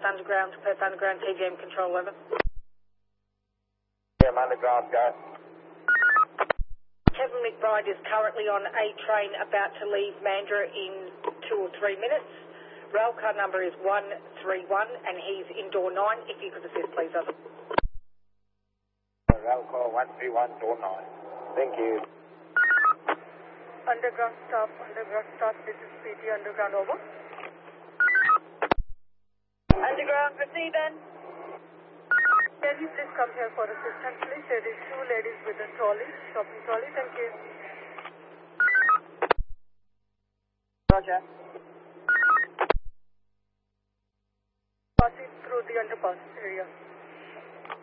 Underground, TGM control over. TGM Underground, go. Kevin McBride is currently on a train about to leave Mandurah in 2 or 3 minutes. Rail car number is 131 and he's in door 9. If you could assist, please, over. Rail car 131, door 9. Thank you. Underground stop, this is PT Underground, over. Underground, receiving. Can you please come here for assistance, please? There is 2 ladies with a trolley, shopping trolley, thank you. Roger. Passing through the underpass area.